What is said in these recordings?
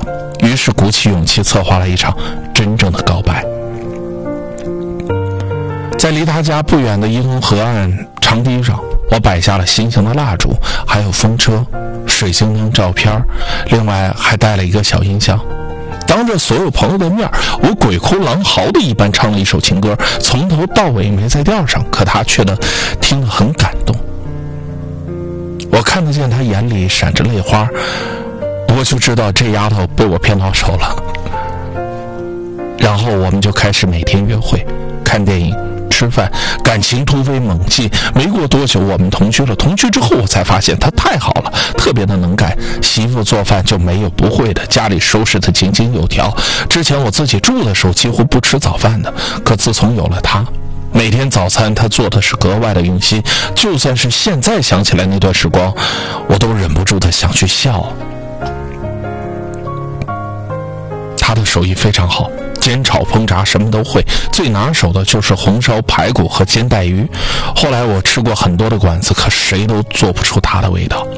于是鼓起勇气策划了一场真正的告白。在离他家不远的伊通河岸长堤上，我摆下了心形的蜡烛，还有风车、水晶灯照片，另外还带了一个小音箱。当着所有朋友的面，我鬼哭狼嚎的一般唱了一首情歌，从头到尾没在调上，可他却听得很感动。我看得见他眼里闪着泪花，我就知道这丫头被我骗到手了。然后我们就开始每天约会、看电影、吃饭，感情突飞猛进。没过多久我们同居了，同居之后我才发现他太好了，特别的能干，媳妇做饭就没有不会的，家里收拾得井井有条。之前我自己住的时候几乎不吃早饭的，可自从有了他，每天早餐他做的是格外的用心，就算是现在想起来那段时光，我都忍不住的想去笑。他的手艺非常好，煎炒烹炸什么都会，最拿手的就是红烧排骨和煎带鱼。后来我吃过很多的馆子，可谁都做不出他的味道。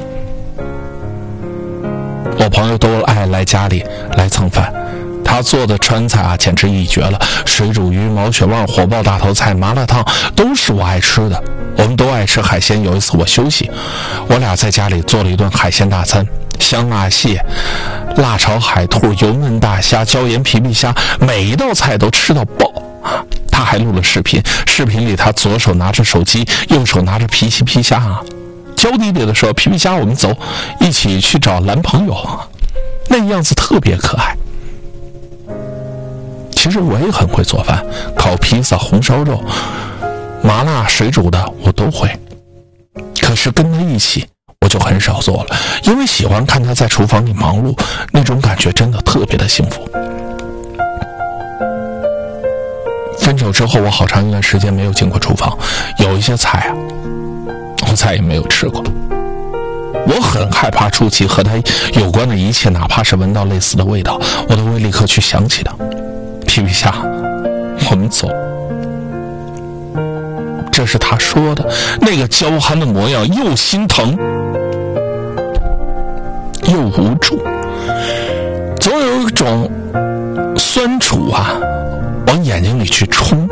我朋友都爱来家里来蹭饭，他做的川菜啊简直一绝了，水煮鱼、毛血旺、火爆大头菜、麻辣烫都是我爱吃的。我们都爱吃海鲜，有一次我休息，我俩在家里做了一顿海鲜大餐，香辣蟹、辣炒海兔、油焖大虾、椒盐皮皮虾，每一道菜都吃到爆。他还录了视频，视频里他左手拿着手机，右手拿着皮虾啊，娇滴滴的说：“皮皮虾，我们走，一起去找男朋友。”那样子特别可爱。其实我也很会做饭，烤披萨、红烧肉、麻辣水煮的我都会，可是跟他一起我就很少做了，因为喜欢看他在厨房里忙碌，那种感觉真的特别的幸福。分手之后我好长一段时间没有进过厨房，有一些菜啊我再也没有吃过。我很害怕触及和他有关的一切，哪怕是闻到类似的味道，我都会立刻去想起他。皮皮虾，我们走。这是他说的，那个娇憨的模样，又心疼又无助，总有一种酸楚啊往眼睛里去冲。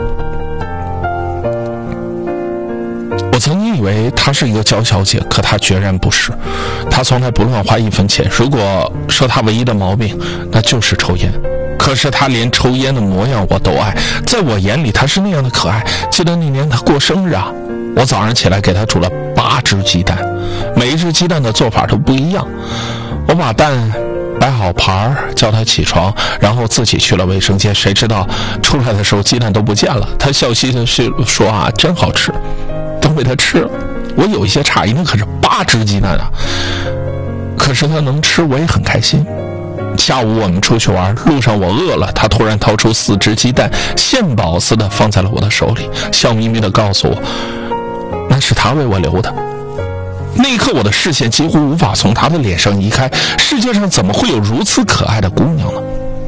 我曾经以为她是一个娇小姐，可她决然不是。她从来不乱花一分钱，如果说她唯一的毛病那就是抽烟，可是她连抽烟的模样我都爱，在我眼里她是那样的可爱。记得那年她过生日啊，我早上起来给她煮了8只鸡蛋，每一只鸡蛋的做法都不一样。我把蛋摆好盘，叫她起床，然后自己去了卫生间，谁知道出来的时候鸡蛋都不见了。她笑嘻嘻地说啊，真好吃，都被她吃了。我有一些诧异，那可是8只鸡蛋啊，可是她能吃我也很开心。下午我们出去玩，路上我饿了，她突然掏出4只鸡蛋，献宝似的放在了我的手里，笑眯眯地告诉我那是她为我留的。那一刻我的视线几乎无法从她的脸上移开，世界上怎么会有如此可爱的姑娘呢？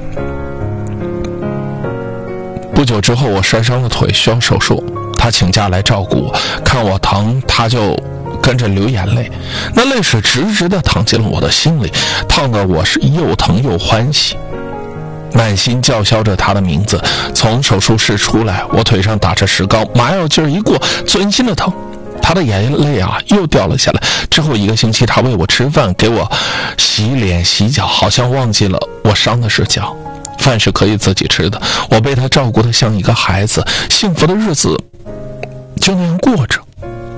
不久之后我摔伤了腿，需要手术，她请假来照顾我，看我疼她就跟着流眼泪，那泪水直直地淌进了我的心里，烫得我是又疼又欢喜，满心叫嚣着她的名字。从手术室出来，我腿上打着石膏，麻药劲儿一过，钻心的疼，她的眼泪啊又掉了下来。之后1个星期她喂我吃饭，给我洗脸洗脚，好像忘记了我伤的是脚，饭是可以自己吃的，我被她照顾得像一个孩子，幸福的日子就那样过着。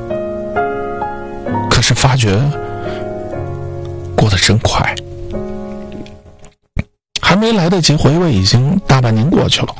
可是发觉过得真快，还没来得及回味，已经大半年过去了。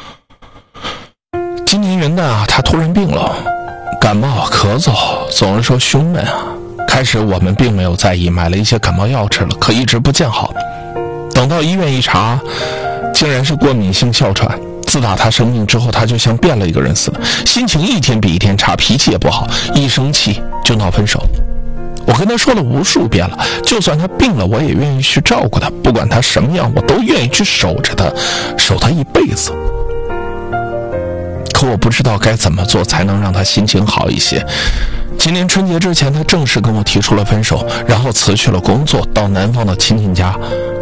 今年元旦啊，他突然病了，感冒咳嗽，总是说胸闷啊。开始我们并没有在意，买了一些感冒药吃了，可一直不见好。等到医院一查，竟然是过敏性哮喘。自打他生病之后，他就像变了一个人似的，心情一天比一天差，脾气也不好，一生气就闹分手。我跟他说了无数遍了，就算他病了，我也愿意去照顾他，不管他什么样，我都愿意去守着他，守他一辈子。可我不知道该怎么做才能让他心情好一些。今年春节之前，他正式跟我提出了分手，然后辞去了工作，到南方的亲戚家